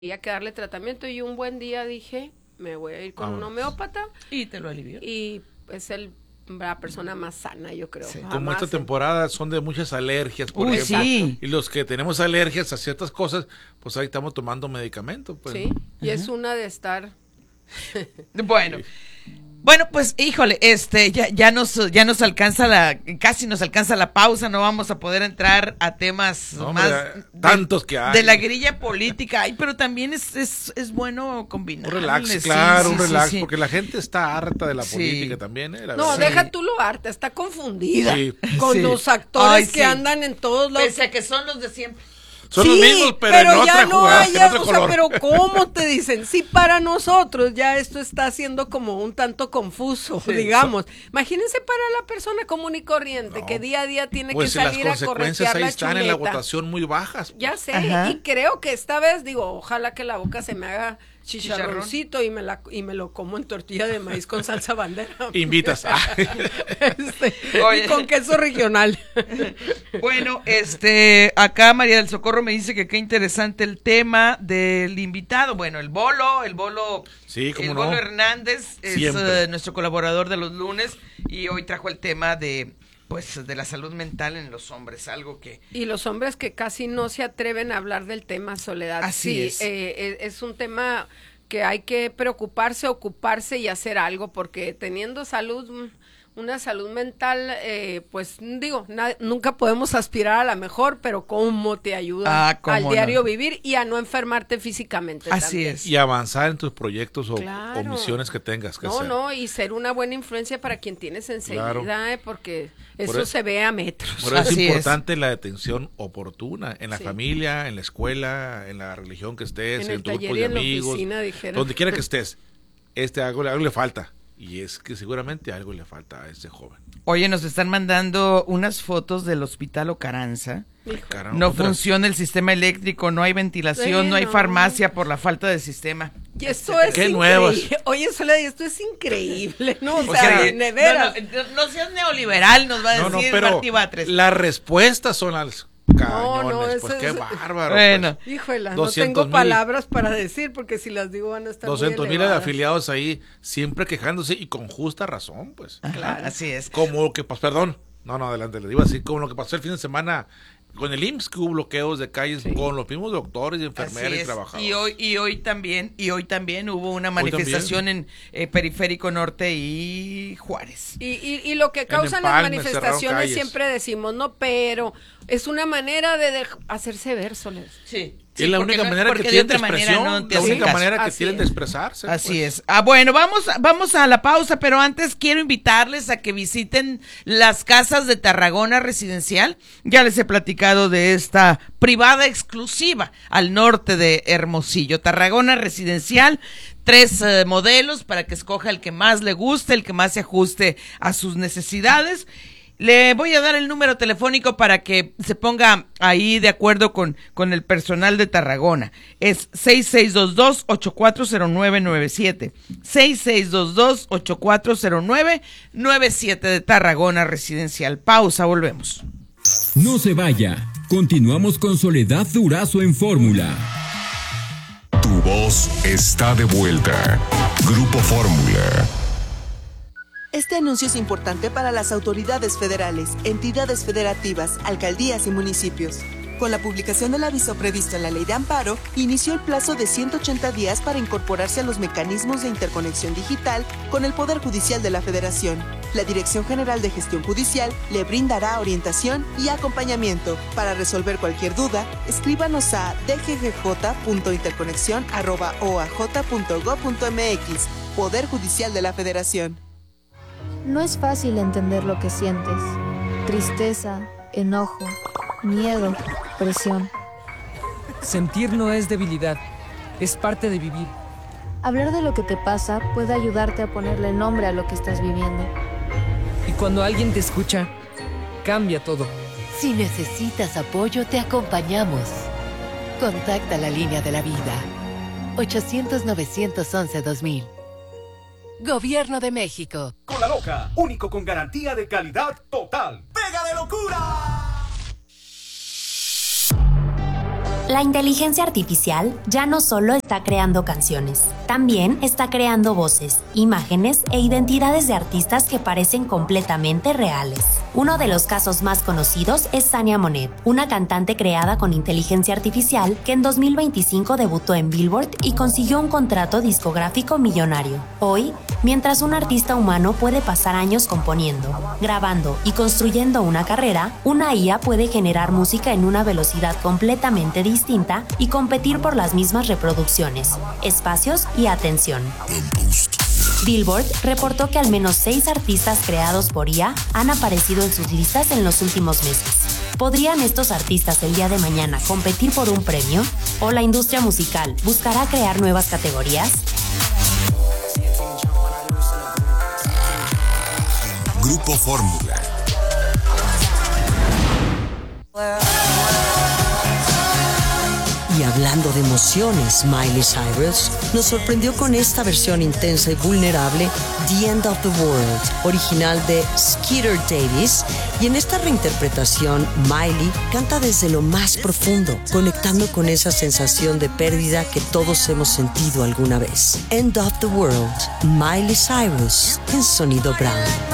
Había que darle tratamiento y un buen día dije, me voy a ir con un homeópata. Y te lo alivió. Y es la persona más sana, yo creo. Sí. Como esta temporada son de muchas alergias, por ejemplo. Sí. Y los que tenemos alergias a ciertas cosas, pues ahí estamos tomando medicamento. Pues. Sí, y es una de estar... Bueno, pues, híjole, ya nos alcanza casi nos alcanza la pausa, no vamos a poder entrar a temas tantos que hay. De la grilla política, pero también es bueno combinar. Un relax, claro, un relax, porque la gente está harta de la política también, la no, verdad. deja tú lo harta, está confundida con los actores que andan en todos lados. Pese a que son los de siempre. Son los mismos, pero en otra jugada, en otro color. Pero ¿cómo te dicen? Sí, para nosotros ya esto está siendo como un tanto confuso, digamos. Imagínense para la persona común y corriente que día a día tiene que salir a corretear la chuleta. Las consecuencias ahí están en la votación muy bajas. Pues. Ya sé, y creo que esta vez, ojalá que la boca se me haga chicharroncito y me lo como en tortilla de maíz con salsa bandera. Invitas. Y con queso regional. Bueno, acá María del Socorro me dice que qué interesante el tema del invitado. Bueno, el Bolo sí, cómo Bolo Hernández es nuestro colaborador de los lunes y hoy trajo el tema de la salud mental en los hombres, algo que... Y los hombres que casi no se atreven a hablar del tema, Soledad. Así es. Es un tema que hay que preocuparse, ocuparse y hacer algo, porque teniendo una salud mental, nunca podemos aspirar a la mejor, pero cómo te ayuda al diario vivir y a no enfermarte físicamente. Así también. es. Y avanzar en tus proyectos o misiones que tengas que hacer. Y ser una buena influencia para quien tienes enseguida, porque eso se ve a metros. Por eso es importante la detención oportuna en la familia, en la escuela, en la religión que estés, en tu grupo de amigos, donde quiera que estés. Algo le falta. Y es que seguramente algo le falta a ese joven. Oye, nos están mandando unas fotos del hospital Ocaranza. No funciona el sistema eléctrico, no hay ventilación, no hay farmacia por la falta de sistema. Y esto es increíble. Oye, Soledad, esto es increíble, ¿no? O sea, de veras. No seas neoliberal, nos va a decir Martí Batres. Las respuestas son las cañones, pues qué bárbaro. Bueno. Pues. Híjole, no tengo palabras para decir, porque si las digo van a estar 200,000 afiliados ahí, siempre quejándose y con justa razón, pues. Claro, así es. Como que, adelante, les iba a decir, como lo que pasó el fin de semana con el IMSS, que hubo bloqueos de calles con los mismos doctores y enfermeras y trabajadores. Y hoy también hubo una manifestación en Periférico Norte y Juárez. Y lo que causan las manifestaciones siempre decimos, pero es una manera de hacerse ver, Soledad. Sí. Es la única manera que tienen de expresión, la única manera que tienen de expresarse. Así es. Bueno, vamos a la pausa, pero antes quiero invitarles a que visiten las casas de Tarragona Residencial. Ya les he platicado de esta privada exclusiva al norte de Hermosillo. Tarragona Residencial, 3 modelos para que escoja el que más le guste, el que más se ajuste a sus necesidades. Le voy a dar el número telefónico para que se ponga ahí de acuerdo con el personal de Tarragona. Es 6622-840997. 6622-840997 de Tarragona Residencial. Pausa, volvemos. No se vaya. Continuamos con Soledad Durazo en Fórmula. Tu voz está de vuelta. Grupo Fórmula. Este anuncio es importante para las autoridades federales, entidades federativas, alcaldías y municipios. Con la publicación del aviso previsto en la Ley de Amparo, inició el plazo de 180 días para incorporarse a los mecanismos de interconexión digital con el Poder Judicial de la Federación. La Dirección General de Gestión Judicial le brindará orientación y acompañamiento. Para resolver cualquier duda, escríbanos a dggj.interconexión@oaj.gov.mx. Poder Judicial de la Federación. No es fácil entender lo que sientes. Tristeza, enojo, miedo, presión. Sentir no es debilidad, es parte de vivir. Hablar de lo que te pasa puede ayudarte a ponerle nombre a lo que estás viviendo. Y cuando alguien te escucha, cambia todo. Si necesitas apoyo, te acompañamos. Contacta la línea de la vida. 800-911-2000. Gobierno de México. Con la Loca, único con garantía de calidad total. ¡Pega de locura! La inteligencia artificial ya no solo está creando canciones, también está creando voces, imágenes e identidades de artistas que parecen completamente reales. Uno de los casos más conocidos es Sania Monet, una cantante creada con inteligencia artificial que en 2025 debutó en Billboard y consiguió un contrato discográfico millonario. Hoy, mientras un artista humano puede pasar años componiendo, grabando y construyendo una carrera, una IA puede generar música en una velocidad completamente distinta y competir por las mismas reproducciones, espacios y atención. Billboard reportó que al menos 6 artistas creados por IA han aparecido en sus listas en los últimos meses. ¿Podrían estos artistas el día de mañana competir por un premio? ¿O la industria musical buscará crear nuevas categorías? Grupo Fórmula. Y hablando de emociones, Miley Cyrus nos sorprendió con esta versión intensa y vulnerable, The End of the World, original de Skeeter Davis, y en esta reinterpretación, Miley canta desde lo más profundo, conectando con esa sensación de pérdida que todos hemos sentido alguna vez. End of the World, Miley Cyrus, en Sonido Brown.